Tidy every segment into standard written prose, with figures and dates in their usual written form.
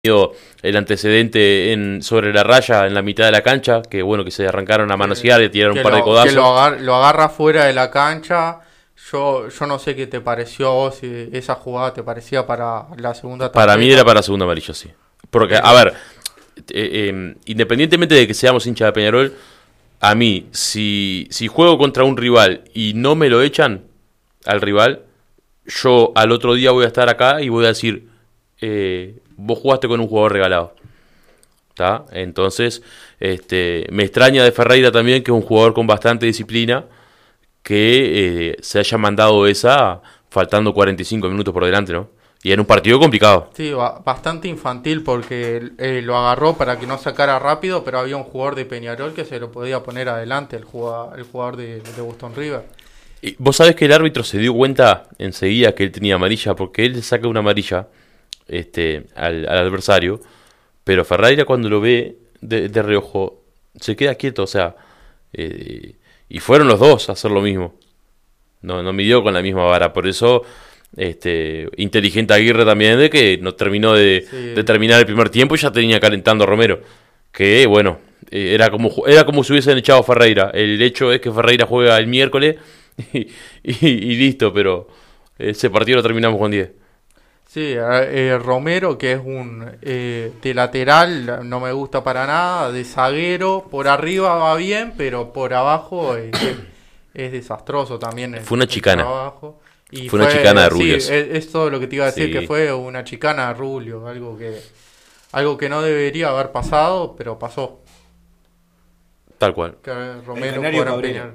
tenido el antecedente sobre la raya en la mitad de la cancha, que bueno, que se arrancaron a manosear y tiraron un par de codazos. Lo agarra fuera de la cancha. Yo no sé qué te pareció a vos, si esa jugada te parecía para la segunda tarjeta. Para mí era para la segunda amarilla, sí. Porque, a ver, independientemente de que seamos hinchas de Peñarol, a mí, si juego contra un rival y no me lo echan al rival, yo al otro día voy a estar acá y voy a decir, vos jugaste con un jugador regalado. ¿Tá? Entonces, me extraña de Ferreira también, que es un jugador con bastante disciplina, que se haya mandado esa faltando 45 minutos por delante, ¿no? Y en un partido complicado. Sí, bastante infantil porque lo agarró para que no sacara rápido, pero había un jugador de Peñarol que se lo podía poner adelante, el jugador de Boston River. Y vos sabés que el árbitro se dio cuenta enseguida que él tenía amarilla, porque él le saca una amarilla al adversario, pero Ferreira cuando lo ve de reojo se queda quieto, o sea, y fueron los dos a hacer lo mismo. No midió con la misma vara, por eso inteligente Aguirre también, de que no terminó de terminar el primer tiempo y ya tenía calentando a Romero, que bueno, era como si hubiesen echado a Ferreira. El hecho es que Ferreira juega el miércoles y listo, pero ese partido lo terminamos con 10. Sí, Romero, que es un de lateral, no me gusta para nada, de zaguero, por arriba va bien, pero por abajo es desastroso también. Fue una chicana. Y fue una chicana de Rulio. Sí, es todo lo que te iba a decir, que fue una chicana de Rulio, algo que no debería haber pasado, pero pasó. Tal cual. Que Romero Cabrera,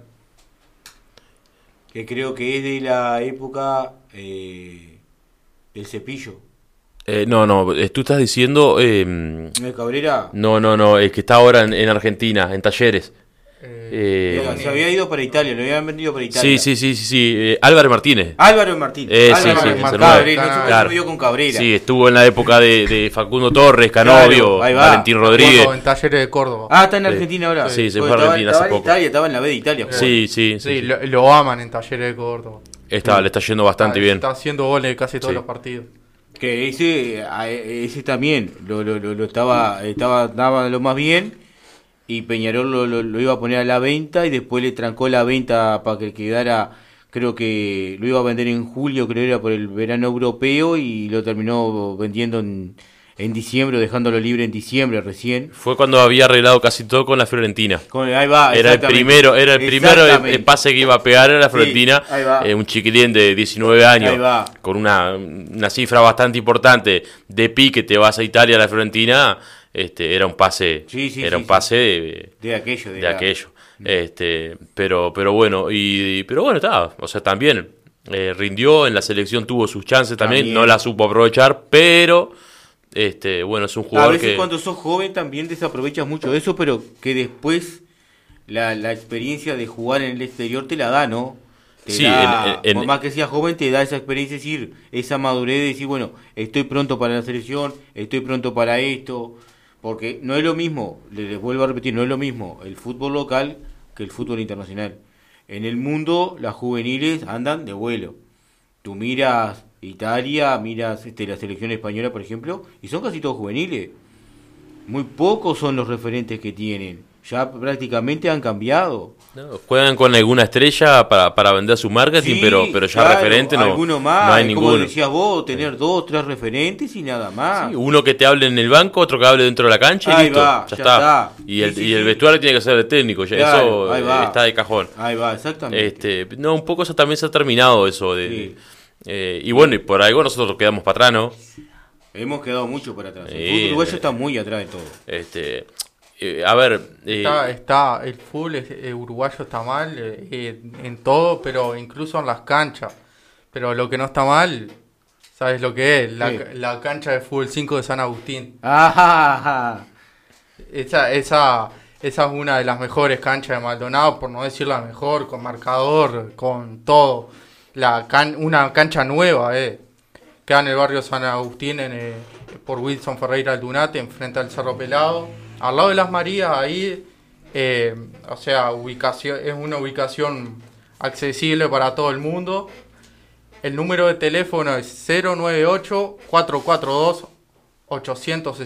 que creo que es de la época del Cepillo. No, tú estás diciendo... ¿Cabrera? No, el que está ahora en Argentina, en Talleres. Se había ido para Italia, lo habían vendido para Italia. Sí. Álvaro Martínez. Álvaro Martínez. Claro. Vivió con Cabrera. Sí, estuvo en la época de Facundo Torres, Canovio, Valentín Rodríguez. En Talleres de Córdoba. Está en Argentina ahora. Sí, se fue a Argentina hace poco. Estaba en la B de Italia. Sí. Lo aman en Talleres de Córdoba. Le está yendo bastante bien. Está haciendo goles casi todos los partidos. Que ese también daba lo más bien. Y Peñarol lo iba a poner a la venta y después le trancó la venta para que quedara, creo que lo iba a vender en julio, creo que era por el verano europeo, y lo terminó vendiendo en diciembre, dejándolo libre en diciembre recién. Fue cuando había arreglado casi todo con la Fiorentina. Ahí va, era el primero el pase que iba a pegar a la Fiorentina, un chiquilín de 19 años, con una cifra bastante importante de pique, te vas a Italia a la Fiorentina. Era un pase de aquello. Pero bueno, pero bueno, está, o sea, también rindió en la selección, tuvo sus chances también, no la supo aprovechar, pero bueno, es un jugador que... A veces cuando sos joven también desaprovechas mucho de eso, pero que después la experiencia de jugar en el exterior te la da, ¿no? Por más que seas joven, te da esa experiencia, decir, esa madurez de decir, bueno, estoy pronto para la selección, estoy pronto para esto. Porque no es lo mismo, les vuelvo a repetir, no es lo mismo el fútbol local que el fútbol internacional. En el mundo las juveniles andan de vuelo. Tú miras Italia, miras la selección española, por ejemplo, y son casi todos juveniles. Muy pocos son los referentes que tienen. Ya prácticamente han cambiado. No, juegan con alguna estrella para vender su marketing, pero ya referente alguno más, no hay ninguno. Como decías vos, tener 2, 3 referentes y nada más. Sí, uno que te hable en el banco, otro que hable dentro de la cancha y listo, ya está. Y el vestuario tiene que ser el técnico, eso está de cajón. Ahí va, exactamente. Un poco eso también se ha terminado eso y bueno, y por algo nosotros quedamos para atrás, ¿no? Hemos quedado mucho para atrás. El fútbol uruguayo está muy atrás de todo. A ver, está el fútbol uruguayo está mal en todo, pero incluso en las canchas. Pero lo que no está mal, ¿sabes lo que es? La cancha de fútbol 5 de San Agustín. Esa es una de las mejores canchas de Maldonado, por no decir la mejor, con marcador, con todo. Una cancha nueva, queda en el barrio San Agustín, por Wilson Ferreira Aldunate, enfrente al Cerro Pelado. Al lado de las Marías, ahí, o sea, es una ubicación accesible para todo el mundo. El número de teléfono es 098-442 860